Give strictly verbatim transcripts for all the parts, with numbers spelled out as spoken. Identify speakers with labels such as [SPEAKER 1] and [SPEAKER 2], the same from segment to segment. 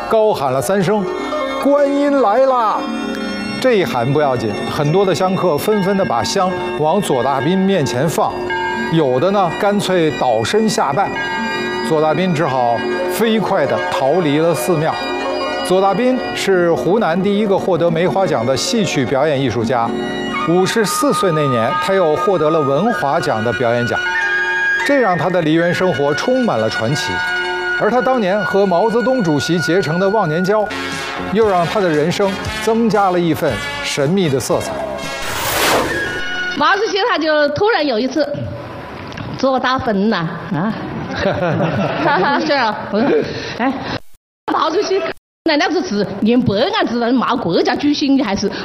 [SPEAKER 1] 高喊了三声：“观音来啦！”这一喊不要紧，很多的香客纷纷的把香往左大宾面前放，有的呢干脆倒身下拜。左大宾只好飞快地逃离了寺庙。左大宾是湖南第一个获得梅花奖的戏曲表演艺术家，五十四岁那年，他又获得了文华奖的表演奖，这让他的梨园生活充满了传奇。而他当年和毛泽东主席结成的忘年交，又让他的人生增加了一份神秘的色彩。
[SPEAKER 2] 毛主席他就突然有一次做大坟呐啊。是啊，哎，毛主席那那个是连白案子来骂国家主席，你还是？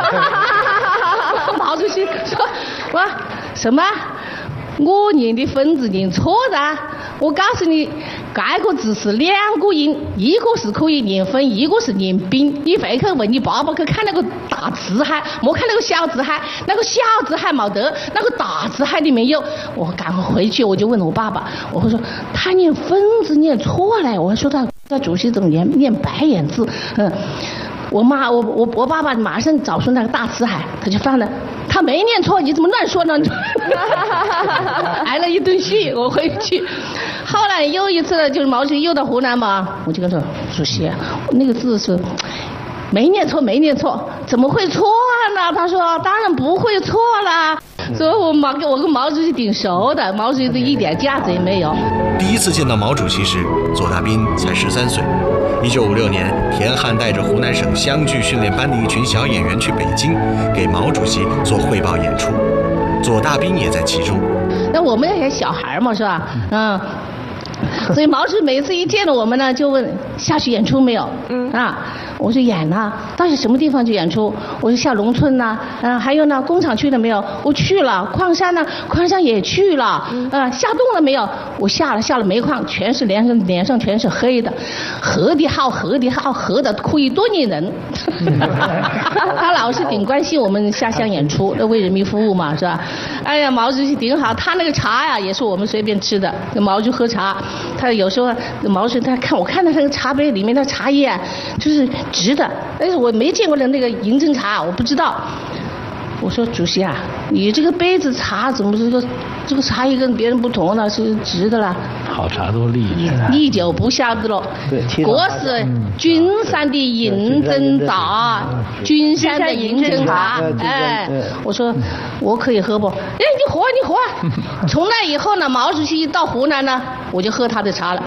[SPEAKER 2] 毛主席说：“哇，什么？我念的分字念错了。我告诉你，这个字是两个音，一个是可以念分，一个是念并。你回去问你爸爸去看那个大字海，莫看那个小字海，那个小字海没得，那个大字海里面有。我赶快回去，我就问我爸爸，我会说他念分字念错了，我说他他主席怎么念念白眼字？嗯，我妈我我我爸爸马上找出那个大字海，他就放了。他没念错，你怎么乱说呢？挨了一顿训，我回去。后来又一次，就是毛主席又到湖南嘛，我就跟他说：“主席，那个字是没念错，没念错，怎么会错呢？”他说：“当然不会错啦。”所以我毛我跟毛主席挺熟的，毛主席的一点架子也没有。
[SPEAKER 3] 第一次见到毛主席时，左大宾才十三岁。一九五六年，田汉带着湖南省湘剧训练班的一群小演员去北京，给毛主席做汇报演出，左大宾也在其中。
[SPEAKER 2] 那我们那些小孩嘛，是吧？嗯。所以毛主席每次一见了我们呢，就问下去演出没有？嗯啊，我说演了，到底什么地方去演出？我说下农村呐，嗯、啊，还有呢，工厂去了没有？我去了，矿山呢，矿山也去了，嗯、啊，下洞了没有？我下了，下了煤矿，全是脸上脸上全是黑的，黑的好，黑的好，黑的可以多年人。他老是挺关心我们下乡演出，为人民服务嘛，是吧？哎呀，毛主席挺好，他那个茶呀，也是我们随便吃的，毛主席喝茶。他有时候毛主席他看我看他那个茶杯里面的茶叶啊，就是直的，但是我没见过的那个银针茶，我不知道。我说主席啊，你这个杯子茶怎么这个这个茶叶跟别人不同呢？是直的了。
[SPEAKER 4] 好茶都立的。
[SPEAKER 2] 你就不晓得了。对，这是君山的银针茶，君山的银针茶。哎，我说我可以喝不？哎，你喝你喝。从那以后呢，毛主席一到湖南呢，我就喝他的茶了。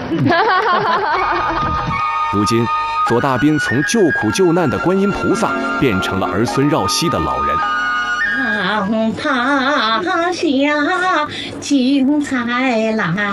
[SPEAKER 5] 如今，左大宾从救苦救难的观音菩萨，变成了儿孙绕膝的老人。
[SPEAKER 6] 堂堂下精彩来。